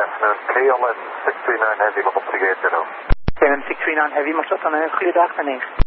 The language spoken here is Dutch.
afternoon. KLM 639 Heavy, mag op 38 0. KLM 639 Heavy, mag dat dan een goede dag, meneer?